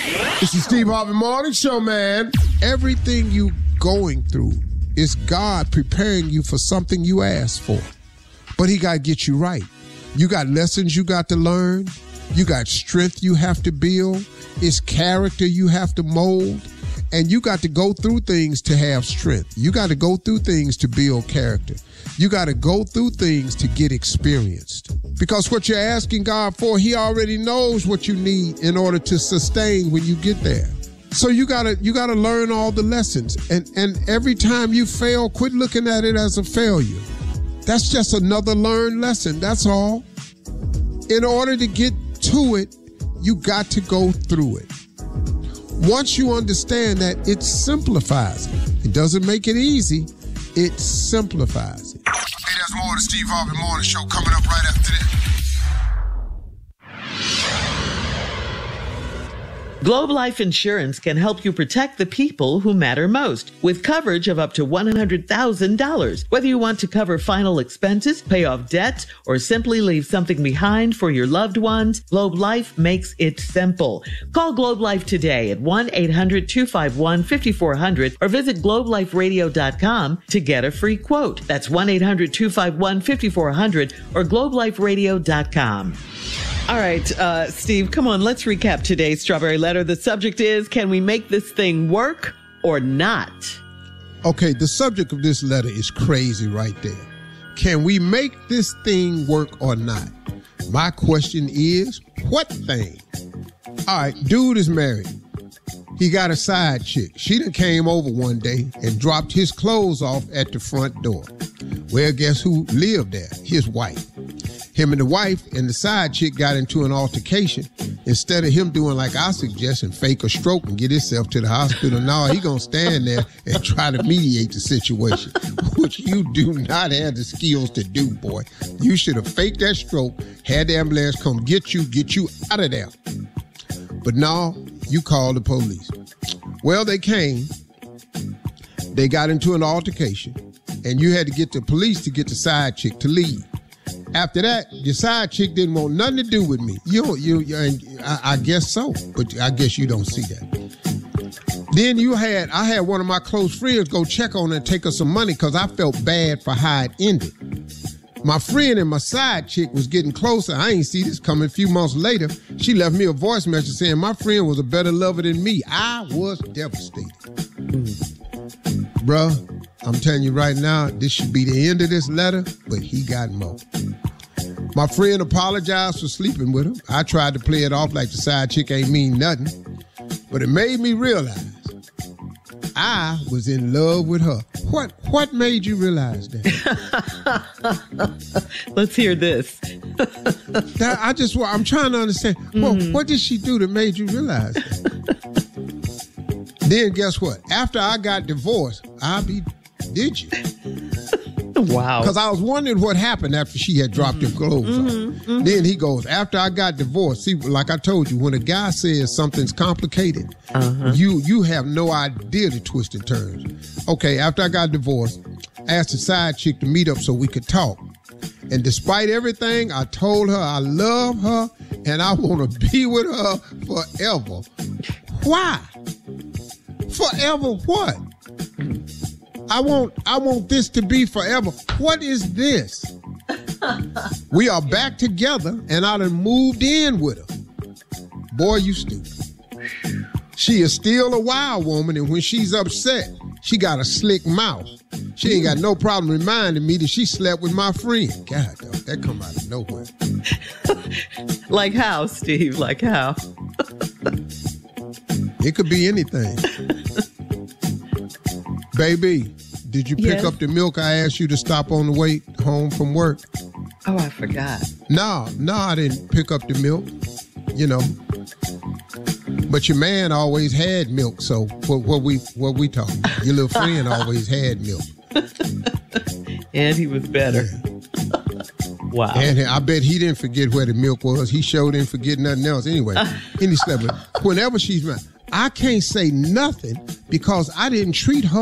This is Steve Harvey Morning Show, man. Everything you going through is God preparing you for something you asked for. But he got to get you right. You got lessons you got to learn. You got strength you have to build. It's character you have to mold. And you got to go through things to have strength. You got to go through things to build character. You got to go through things to get experienced. Because what you're asking God for, he already knows what you need in order to sustain when you get there. So you gotta learn all the lessons. And every time you fail, quit looking at it as a failure. That's just another learned lesson, that's all. In order to get to it, you got to go through it. Once you understand that, it simplifies it. It doesn't make it easy, it simplifies it. Hey, there's more of the Steve Harvey Morning Show coming up right after this. Globe Life Insurance can help you protect the people who matter most with coverage of up to $100,000. Whether you want to cover final expenses, pay off debt, or simply leave something behind for your loved ones, Globe Life makes it simple. Call Globe Life today at 1-800-251-5400 or visit globeliferadio.com to get a free quote. That's 1-800-251-5400 or globeliferadio.com. All right, Steve, come on, let's recap today's Strawberry Letter. The subject is, can we make this thing work or not? Okay, the subject of this letter is crazy right there. Can we make this thing work or not? My question is, what thing? All right, dude is married. He got a side chick. She done came over one day and dropped his clothes off at the front door. Well, guess who lived there? His wife. Him and the wife and the side chick got into an altercation. Instead of him doing like I suggest and fake a stroke and get himself to the hospital, now he gonna stand there and try to mediate the situation, which you do not have the skills to do, boy. You should have faked that stroke, had the ambulance come get you out of there. But no, you called the police. Well, they came. They got into an altercation, and you had to get the police to get the side chick to leave. After that, your side chick didn't want nothing to do with me. I guess so, but I guess you don't see that. Then I had one of my close friends go check on her and take her some money because I felt bad for how it ended. My friend and my side chick was getting closer. I ain't see this coming. A few months later, she left me a voice message saying my friend was a better lover than me. I was devastated. Bruh, I'm telling you right now, this should be the end of this letter, but he got more. My friend apologized for sleeping with him. I tried to play it off like the side chick ain't mean nothing, but it made me realize I was in love with her. What made you realize that? Let's hear this. I'm trying to understand. Well, what did she do that made you realize that? Then guess what? After I got divorced, did you? Wow. Because I was wondering what happened after she had dropped her clothes off. Then he goes, after I got divorced, see, like I told you, when a guy says something's complicated, you have no idea the twists and turns. Okay, after I got divorced, I asked the side chick to meet up so we could talk. And despite everything, I told her I love her and I want to be with her forever. Why? Forever what? I want this to be forever. What is this? We are back together and I done moved in with her. Boy, you stupid. She is still a wild woman, and when she's upset, she got a slick mouth. She ain't got no problem reminding me that she slept with my friend. God, that come out of nowhere. Like how, Steve? Like how? It could be anything. Baby, did you pick up the milk I asked you to stop on the way home from work? Oh, I forgot. No, I didn't pick up the milk, But your man always had milk, so what we talking about? Your little friend always had milk. And he was better. Yeah. Wow. And I bet he didn't forget where the milk was. He sure didn't forget nothing else anyway. And he slept with. Whenever she's mad, I can't say nothing because I didn't treat her